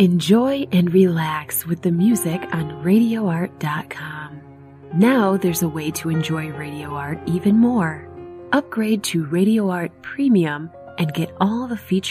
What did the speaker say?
Enjoy and relax with the music on RadioArt.com. Now there's a way to enjoy Radio Art even more. Upgrade to Radio Art Premium and get all the features